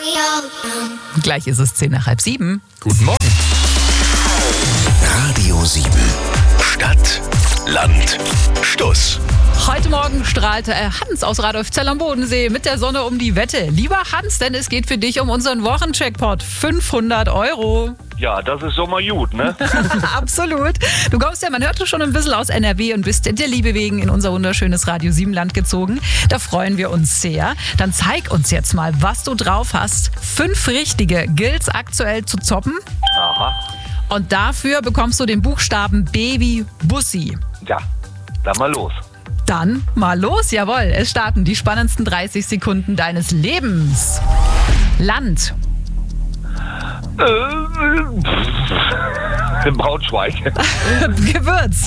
Gleich ist es 6:10. Guten Morgen. Radio 7. Stadt, Land, Stuss. Heute Morgen strahlte Hans aus Radolfzell am Bodensee mit der Sonne um die Wette. Lieber Hans, denn es geht für dich um unseren Wochencheckpot. 500 €. Ja, das ist doch mal gut, ne? Absolut. Du kommst ja, man hört schon ein bisschen aus NRW und bist der Liebe wegen in unser wunderschönes Radio 7 Land gezogen. Da freuen wir uns sehr. Dann zeig uns jetzt mal, was du drauf hast. 5 richtige gilt's aktuell zu zoppen. Aha. Und dafür bekommst du den Buchstaben B wie Bussi. Ja, dann mal los. Dann mal los, jawohl. Es starten die spannendsten 30 Sekunden deines Lebens. Land. In Braunschweig. Gewürz.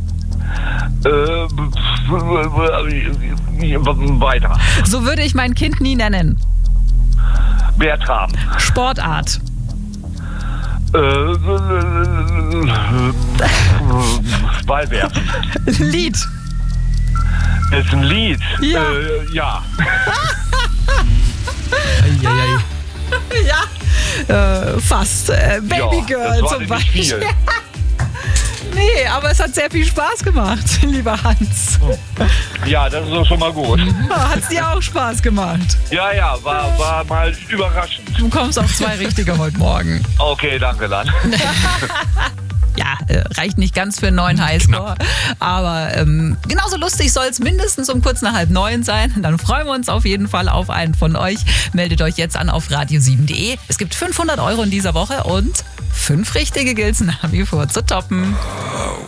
Weiter. So würde ich mein Kind nie nennen. Bertram. Sportart. Ballwerfen. Lied. Ist ein Lied. Ja. Ja. Ja, fast. Baby Girl das war zum nicht Beispiel. viel. Nee, aber es hat sehr viel Spaß gemacht, lieber Hans. Ja, das ist doch schon mal gut. Hat es dir auch Spaß gemacht? Ja, war mal überraschend. Du kommst auf 2 Richtige heute Morgen. Okay, danke dann. Ja, reicht nicht ganz für einen neuen Highscore. Aber genauso lustig soll es mindestens um kurz nach 8:30 sein. Dann freuen wir uns auf jeden Fall auf einen von euch. Meldet euch jetzt an auf radio7.de. Es gibt 500 € in dieser Woche und 5 richtige gilt's nach wie vor zu toppen.